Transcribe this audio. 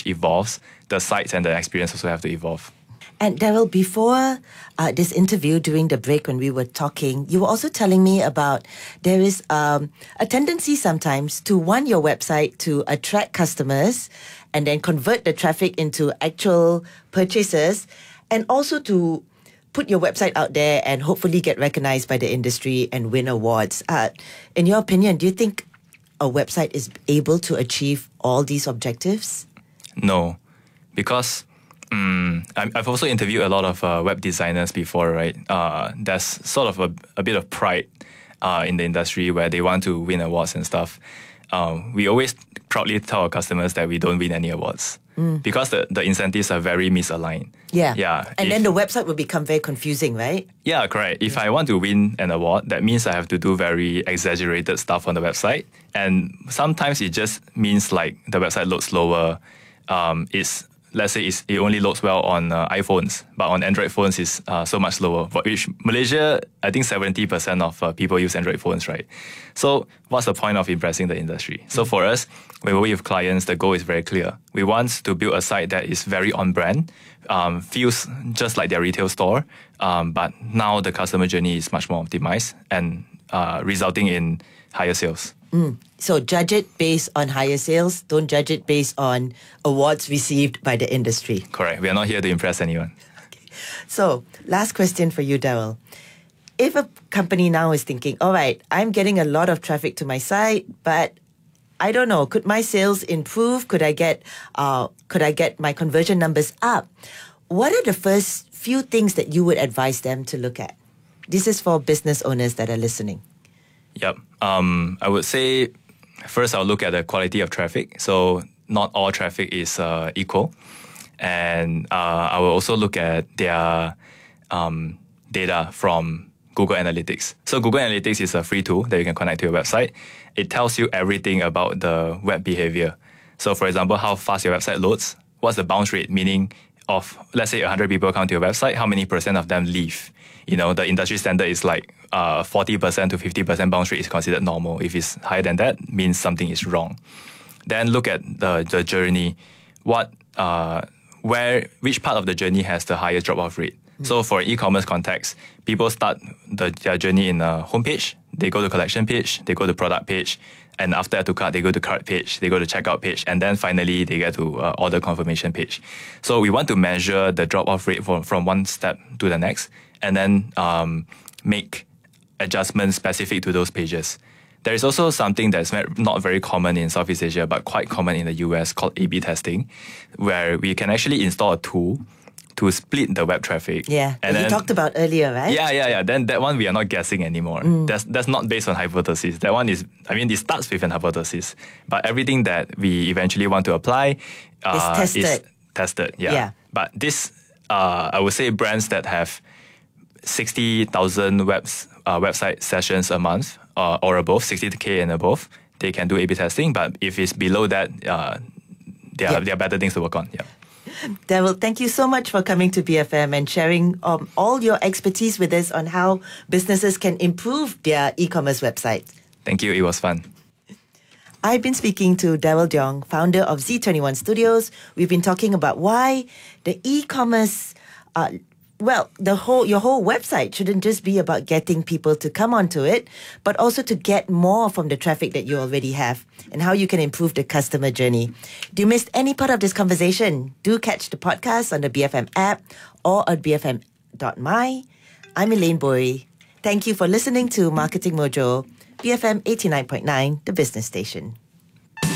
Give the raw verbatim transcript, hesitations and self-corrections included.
age evolves, the sites and the experience also have to evolve. And Daryl, before uh, this interview, during the break when we were talking, you were also telling me about there is um, a tendency sometimes to want your website to attract customers and then convert the traffic into actual purchases, and also to put your website out there and hopefully get recognized by the industry and win awards. Uh, in your opinion, do you think a website is able to achieve all these objectives? No, because um, I've also interviewed a lot of uh, web designers before, right? Uh, there's sort of a, a bit of pride uh, in the industry where they want to win awards and stuff. Um, we always proudly tell our customers that we don't win any awards mm. because the, the incentives are very misaligned. Yeah. Yeah. And if, then the website will become very confusing, right? Yeah, correct. If I want to win an award, that means I have to do very exaggerated stuff on the website. And sometimes it just means like the website loads slower. Um, it's let's say it's, it only loads well on uh, iPhones, but on Android phones it's uh, so much slower. But which Malaysia, I think seventy percent of uh, people use Android phones, right? So what's the point of impressing the industry? So for us, when we work with clients, the goal is very clear. We want to build a site that is very on brand, um, feels just like their retail store, um, but now the customer journey is much more optimized and uh, resulting in higher sales. Mm. So judge it based on higher sales. Don't judge it based on awards received by the industry. Correct. We are not here to impress anyone. Okay. So last question for you, Daryl. If a company now is thinking, all right, I'm getting a lot of traffic to my site, but I don't know, could my sales improve? Could I get, uh, could I get my conversion numbers up? What are the first few things that you would advise them to look at? This is for business owners that are listening. Yep. Um, I would say first I'll look at the quality of traffic. So not all traffic is uh, equal. And uh, I will also look at their um, data from Google Analytics. So Google Analytics is a free tool that you can connect to your website. It tells you everything about the web behavior. So for example, how fast your website loads, what's the bounce rate, meaning of, let's say one hundred people come to your website, how many percent of them leave? You know, the industry standard is like uh, forty percent to fifty percent bounce rate is considered normal. If it's higher than that, means something is wrong. Then look at the, the journey. What, uh, where, which part of the journey has the highest drop-off rate? Mm-hmm. So for e-commerce context, people start the, their journey in a homepage, they go to collection page, they go to product page, and after add to cart, they go to cart page, they go to checkout page, and then finally they get to uh, order confirmation page. So we want to measure the drop-off rate from, from one step to the next, and then um, make adjustments specific to those pages. There is also something that's not very common in Southeast Asia, but quite common in the U S called A B testing, where we can actually install a tool to split the web traffic. Yeah, and you talked about earlier, right? Yeah, yeah, yeah. Then that one we are not guessing anymore. Mm. That's that's not based on hypothesis. That one is, I mean, it starts with an hypothesis, but everything that we eventually want to apply uh, tested. is tested. Yeah. yeah. But this, uh, I would say, brands that have sixty thousand webs uh, website sessions a month uh, or above, sixty K and above, they can do A B testing. But if it's below that, uh, there are, yep. there are better things to work on. Yeah. Daryl, thank you so much for coming to B F M and sharing um, all your expertise with us on how businesses can improve their e-commerce website. Thank you. It was fun. I've been speaking to Daryl Deong, founder of Z twenty-one Studios. We've been talking about why the e-commerce, uh, well, the whole your whole website shouldn't just be about getting people to come onto it, but also to get more from the traffic that you already have, and how you can improve the customer journey. If you missed any part of this conversation, do catch the podcast on the B F M app or at b f m dot m y. I'm Elaine Bowie. Thank you for listening to Marketing Mojo, B F M eighty-nine point nine, the business station.